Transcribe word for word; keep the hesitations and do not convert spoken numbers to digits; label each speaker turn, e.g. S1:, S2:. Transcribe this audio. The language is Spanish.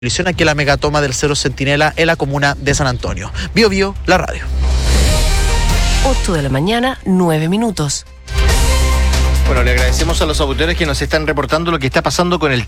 S1: aquí la megatoma del Cerro Centinela en la comuna de San Antonio. Bio Bio, la radio.
S2: ocho de la mañana, nueve minutos.
S3: Bueno, le agradecemos a los auditores que nos están reportando lo que está pasando con el